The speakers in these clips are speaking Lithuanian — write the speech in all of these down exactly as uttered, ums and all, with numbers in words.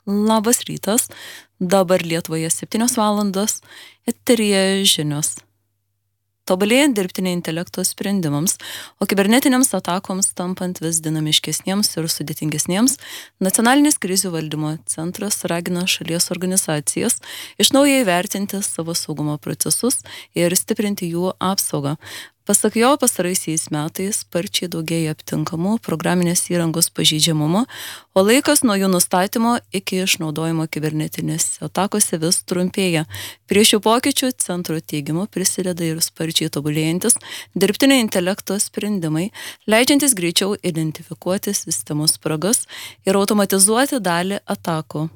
Labas rytas, dabar Lietuvoje septynios valandos, eteryje žinios. Tobulėjant dirbtinio intelekto sprendimams, o kibernetiniams atakoms tampant vis dinamiškesniems ir sudėtingesniems, Nacionalinis krizių valdymo centras ragina šalies organizacijas iš naujo įvertinti savo saugumo procesus ir stiprinti jų apsaugą. Pasak jo, pastaraisiais metais sparčiai daugėja aptinkamų programinės įrangos pažeidžiamumo, o laikas nuo jų nustatymo iki išnaudojimo kibernetinėse atakose vis trumpėja. Prie šių pokyčių centro teigimu prisideda ir sparčiai tobulėjantis dirbtinio intelekto sprendimai, leidžiantis greičiau identifikuoti sistemos spragas ir automatizuoti dalį atakų.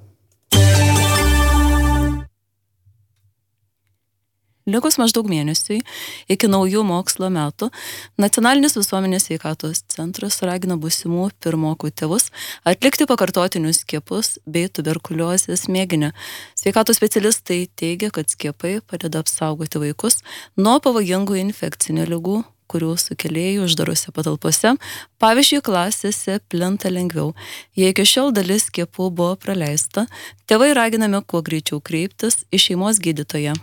Likus maždaug mėnesiui iki naujų mokslo metų, Nacionalinis visuomenės sveikatos centras ragina būsimų pirmokų tėvus atlikti pakartotinius skiepus bei tuberkuliozės mėginį. Sveikatos specialistai teigia, kad skiepai padeda apsaugoti vaikus nuo pavojingų infekcinių ligų, kurių sukėlėjų uždarose patalpose, pavyzdžiui, klasėse plinta lengviau. Jei iki šiol dalis skiepų buvo praleista, tėvai raginami kuo greičiau kreiptis į šeimos gydytoją.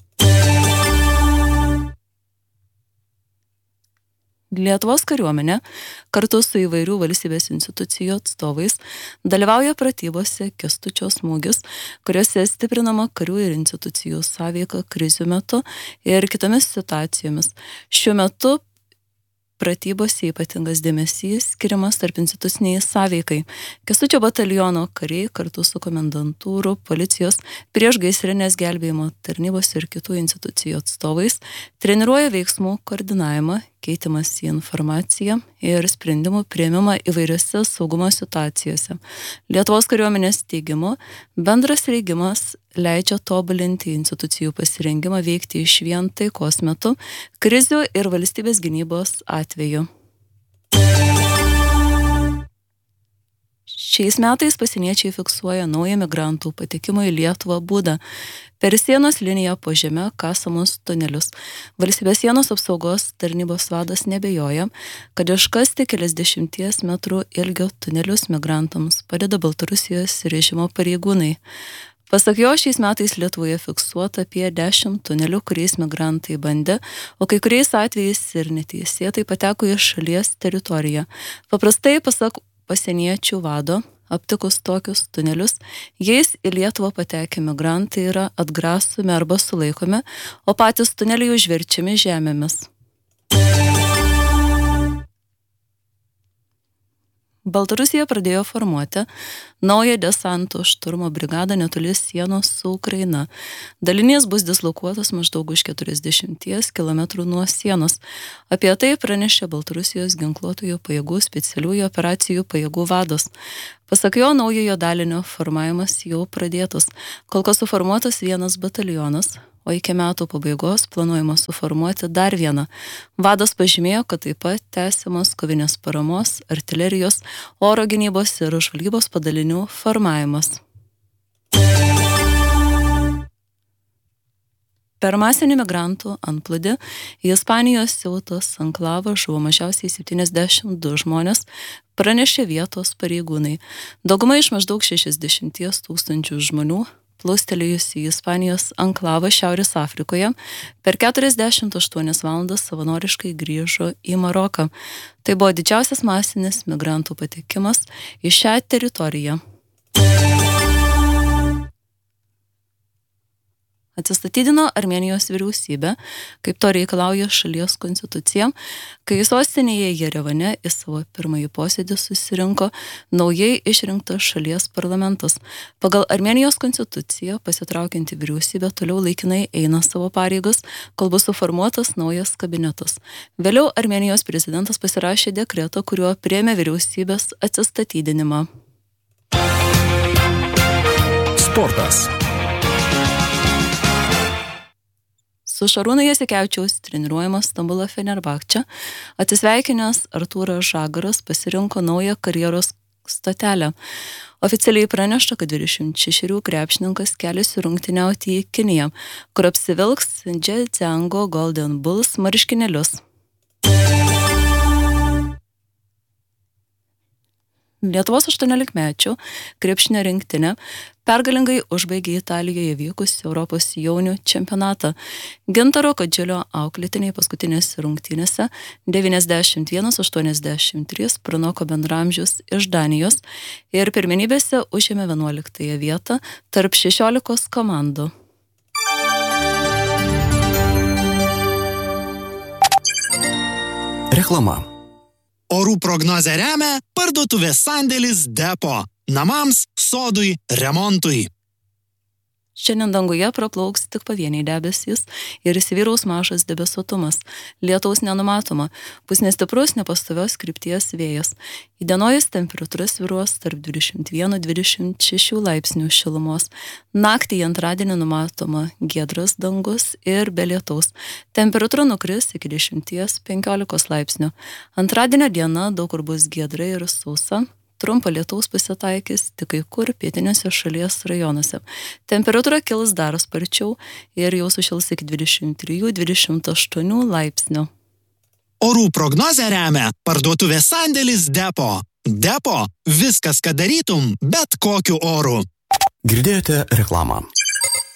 Lietuvos kariuomenė kartu su įvairių valstybės institucijų atstovais dalyvauja pratybose Kęstučio smūgis, kuriuose stiprinama karių ir institucijų sąveika krizių metu ir kitomis situacijomis. Šiuo metu pratybose ypatingas dėmesys skiriamas tarp instituciniai sąveikai. Kęstučio bataliono kariai kartu su komendantūrų, policijos, priešgaisrinės gelbėjimo tarnybos ir kitų institucijų atstovais treniruoja veiksmų koordinavimą, keitimas į informaciją ir sprendimų priėmimą įvairiose saugumo situacijose. Lietuvos kariuomenės teigimu, bendras reigimas leidžia tobulinti institucijų pasirengimą veikti išvien taikos metu, krizių ir valstybės gynybos atveju. Šiais metais pasieniečiai fiksuoja naują migrantų patekimo į Lietuvą būdą. Per sienos liniją po žeme kasamus tunelius. Valstybės sienos apsaugos tarnybos vadas nebejoja, kad iškasti keliasdešimties metrų ilgio tunelius migrantams padeda Baltarusijos režimo pareigūnai. Pasak jo, šiais metais Lietuvoje fiksuota apie dešimt tunelių, kuriais migrantai bandė, o kai kuriais atvejais ir neteisėtai pateko į šalies teritoriją. Paprastai, pasak pasieniečių vado, aptikus tokius tunelius, jais į Lietuvą patekę migrantai yra atgrasomi arba sulaikomi, o patys tuneliai užverčiami žemėmis. Baltarusija pradėjo formuoti naują desanto šturmo brigadą netoli sienos su Ukraina. Dalinys bus dislokuotas maždaug už keturiasdešimties kilometrų nuo sienos. Apie tai pranešė Baltarusijos ginkluotųjų pajėgų specialiųjų operacijų pajėgų vadas. Pasak jo, naujojo dalinio formavimas jau pradėtas. Kol kas suformuotas vienas batalionas, o iki metų pabaigos planuojama suformuoti dar vieną. Vadas pažymėjo, kad taip pat tęsiamas kovinės paramos, artilerijos, oro gynybos ir žvalgybos padalinių formavimas. Per masinį migrantų antplūdį į Ispanijos Ceutos anklavą žuvo mažiausiai septyniasdešimt du žmonės, pranešė vietos pareigūnai. Dauguma iš maždaug šešiasdešimties tūkstančių žmonių plūstelėjusi į Ispanijos anklavą Šiaurės Afrikoje, per keturiasdešimt aštuonias valandas savanoriškai grįžo į Maroką. Tai buvo didžiausias masinis migrantų patekimas į šią teritoriją. Atsistatydino Armėnijos vyriausybė, kaip to reikalauja šalies konstitucija, kai sostinėje Jerevane į savo pirmąjį posėdį susirinko naujai išrinktas šalies parlamentas. Pagal Armėnijos konstituciją pasitraukianti vyriausybė toliau laikinai eina savo pareigas, kol bus suformuotas naujas kabinetas. Vėliau Armėnijos prezidentas pasirašė dekretą, kuriuo priėmė vyriausybės atsistatydinimą. Sportas. Su Šarūno Jasikevičiaus treniruojamas Stambulo Fenerbahče atsisveikinęs Artūras Žagaras pasirinko naują karjeros stotelę. Oficialiai pranešta, kad dvidešimt šešerių krepšininkas keliasi rungtyniauti į Kiniją, kur apsivilks Zhejiang Golden Bulls marškinėlius. Lietuvos aštuoniolikmečių krepšinio rinktinė pergalingai užbaigė Italijoje vykusį Europos jaunių čempionatą. Gintaro Kadžilio auklėtiniai paskutinėse rungtynėse devyniasdešimt vienas aštuoniasdešimt trys pranoko bendramžius iš Danijos ir pirmenybėse užėmė vienuoliktąją vietą tarp šešiolikos komandų. Reklama. Orų prognozę remia parduotuvės sandėlis Depo. Namams, sodui, remontui. Šiandien danguje praplauks tik pavieniai debesys ir įsivyraus mažas debesuotumas. Lietaus nenumatoma, bus nestiprus nepastovios krypties vėjas. Įdienojus temperatūra svyruos tarp dvidešimt vieno dvidešimt šešių laipsnių šilumos. Naktį į antradienį numatoma giedras dangus ir be lietaus. Temperatūra nukris iki dešimt penkiolikos laipsnių. Antradienio diena daug kur bus giedra ir sausa. Trumpa lietaus pasitaikys tik kai kur pietiniuose šalies rajonuose. Temperatūra kils dar sparčiau ir jau sušils iki dvidešimt trijų dvidešimt aštuonių laipsnių. Orų prognozę remia parduotuvės sandėlis Depo. Depo – viskas, ką darytum, bet kokiu oru. Girdėjote reklamą.